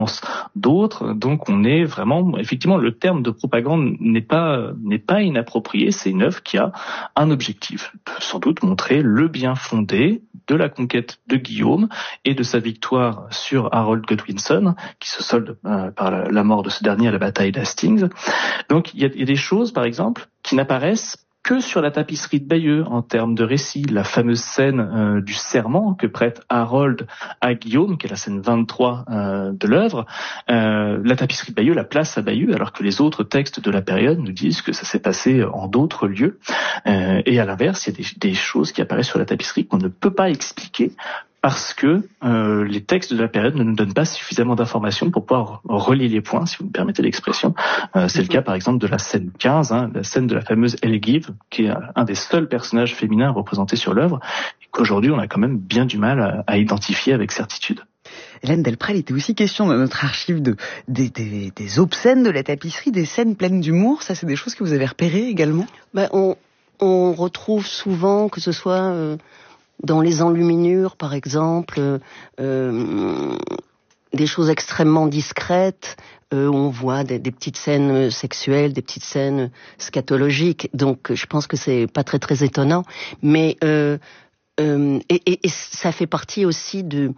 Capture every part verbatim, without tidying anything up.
d'autres. Donc on est vraiment, effectivement, le terme de propagande n'est pas n'est pas inapproprié. C'est une œuvre qui a un objectif, sans doute montrer le bien fondé de la conquête de Guillaume et de sa victoire sur Harold Godwinson, qui se solde euh, par la, la mort de ce dernier à la bataille d'Hastings. Donc il y a, il y a des choses, par exemple, qui n'apparaissent que sur la tapisserie de Bayeux en termes de récit. La fameuse scène euh, du serment que prête Harold à Guillaume, qui est la scène vingt-trois euh, de l'œuvre, euh, la tapisserie de Bayeux la place à Bayeux, alors que les autres textes de la période nous disent que ça s'est passé en d'autres lieux. Euh, et à l'inverse, il y a des, des choses qui apparaissent sur la tapisserie qu'on ne peut pas expliquer, parce que euh, les textes de la période ne nous donnent pas suffisamment d'informations pour pouvoir relier les points, si vous me permettez l'expression. Euh, c'est le cas, par exemple, de la scène quinze, hein, la scène de la fameuse Elgive, qui est un des seuls personnages féminins représentés sur l'œuvre, et qu'aujourd'hui, on a quand même bien du mal à, à identifier avec certitude. Hélène Delprel, il était aussi question dans notre archive de, des, des, des obscènes de la tapisserie, des scènes pleines d'humour. Ça, c'est des choses que vous avez repérées également? Ben, on, on retrouve souvent, que ce soit... Euh, dans les enluminures, par exemple, euh, des choses extrêmement discrètes, euh, où on voit des, des petites scènes sexuelles, des petites scènes scatologiques. Donc, je pense que c'est pas très très étonnant. Mais euh, euh, et, et, et ça fait partie aussi de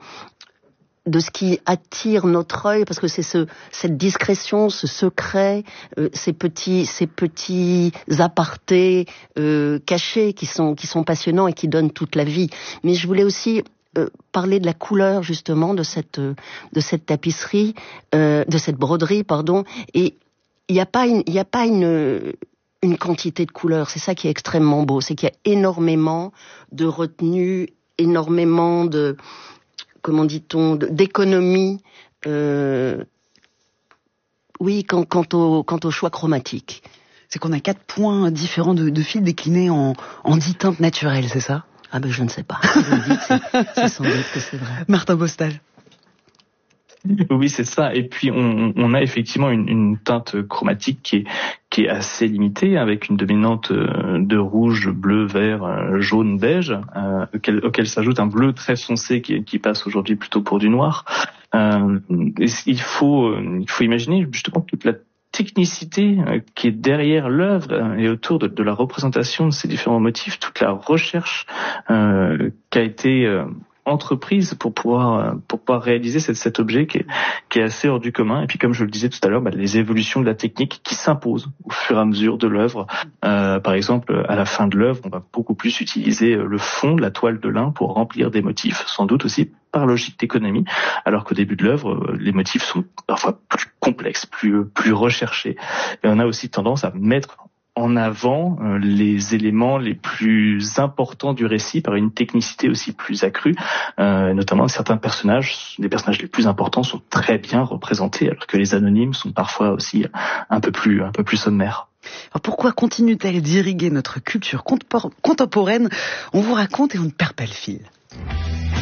de ce qui attire notre œil, parce que c'est ce, cette discrétion, ce secret, euh, ces petits, ces petits apartés euh, cachés qui sont, qui sont passionnants et qui donnent toute la vie. Mais je voulais aussi euh, parler de la couleur justement de cette, de cette tapisserie, euh, de cette broderie, pardon. Et il n'y a pas une, il n'y a pas une une quantité de couleurs. C'est ça qui est extrêmement beau, c'est qu'il y a énormément de retenue, énormément de comment dit-on, d'économie, euh, oui, quant, quant, au, quant au choix chromatique. C'est qu'on a quatre points différents de, de fils déclinés en, en dix teintes naturelles, c'est ça? Ah ben je ne sais pas. Vous me dites, c'est, c'est sans doute que c'est vrai. Martin Bostal. Oui, c'est ça. Et puis on, on a effectivement une, une teinte chromatique qui est, qui est assez limitée, avec une dominante de rouge, bleu, vert, jaune, beige, euh, auquel, auquel s'ajoute un bleu très foncé qui, qui passe aujourd'hui plutôt pour du noir. Euh, il faut, il faut imaginer justement toute la technicité qui est derrière l'œuvre et autour de, de la représentation de ces différents motifs, toute la recherche euh, qui a été euh, entreprise pour pouvoir pour pouvoir réaliser cet, cet objet qui est, qui est assez hors du commun. Et puis comme je le disais tout à l'heure, bah, les évolutions de la technique qui s'imposent au fur et à mesure de l'œuvre. Euh, par exemple, à la fin de l'œuvre, on va beaucoup plus utiliser le fond de la toile de lin pour remplir des motifs, sans doute aussi par logique d'économie, alors qu'au début de l'œuvre, les motifs sont parfois plus complexes, plus plus recherchés. Et on a aussi tendance à mettre en avant euh, les éléments les plus importants du récit par une technicité aussi plus accrue, euh, notamment certains personnages, les personnages les plus importants sont très bien représentés, alors que les anonymes sont parfois aussi un peu plus un peu plus sommaires. Alors pourquoi continue-t-elle d'irriguer notre culture contemporaine? On vous raconte et on ne perd pas le fil.